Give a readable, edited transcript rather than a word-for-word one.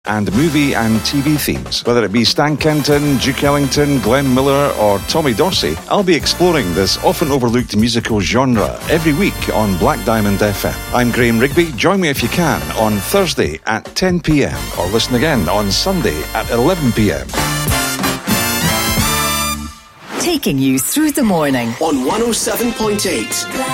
and movie and TV themes. Whether it be Stan Kenton, Duke Ellington, Glenn Miller or Tommy Dorsey, I'll be exploring this often overlooked musical genre every week on Black Diamond FM. I'm Graham Rigby. Join me if you can on Thursday at 10 p.m. or listen again on Sunday at 11 p.m. Taking you through the morning on 107.8